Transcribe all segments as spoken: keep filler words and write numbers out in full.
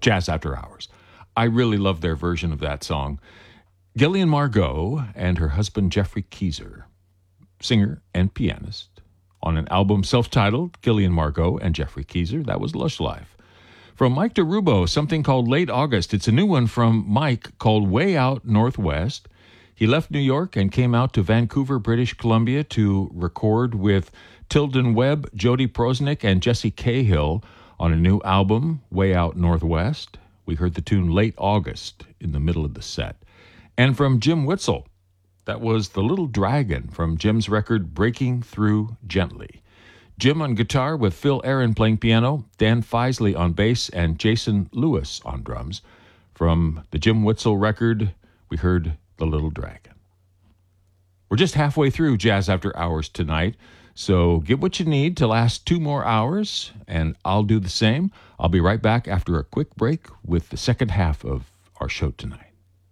Jazz After Hours. I really love their version of that song. Gillian Margot and her husband Jeffrey Keezer, singer and pianist, on an album self-titled, Gillian Margot and Jeffrey Keezer. That was Lush Life. From Mike DeRubo, something called Late August. It's a new one from Mike called Way Out Northwest. He left New York and came out to Vancouver, British Columbia to record with Tilden Webb, Jody Prosnick, and Jesse Cahill on a new album, Way Out Northwest. We heard the tune Late August in the middle of the set. And from Jim Witzel, that was The Little Dragon from Jim's record Breaking Through Gently. Jim on guitar with Phil Aaron playing piano, Dan Feisley on bass, and Jason Lewis on drums. From the Jim Witzel record, we heard The Little Dragon. We're just halfway through Jazz After Hours tonight, so get what you need to last two more hours, and I'll do the same. I'll be right back after a quick break with the second half of our show tonight.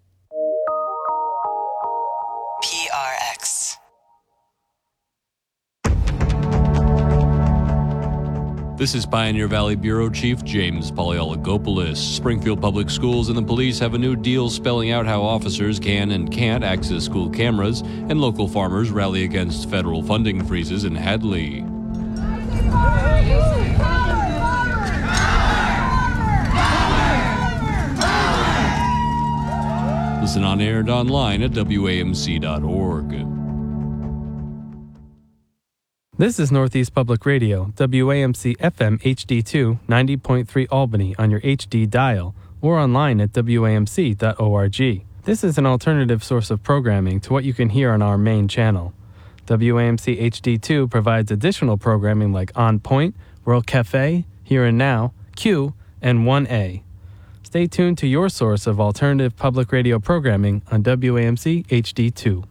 P R X. This is Pioneer Valley Bureau Chief James Polyologopoulos. Springfield Public Schools and the police have a new deal spelling out how officers can and can't access school cameras, and local farmers rally against federal funding freezes in Hadley. Listen on air and online at W A M C dot org. This is Northeast Public Radio, W A M C F M H D two, ninety point three Albany on your H D dial, or online at W A M C dot org. This is an alternative source of programming to what you can hear on our main channel. W A M C H D two provides additional programming like On Point, World Cafe, Here and Now, Q, and one A. Stay tuned to your source of alternative public radio programming on W A M C H D two.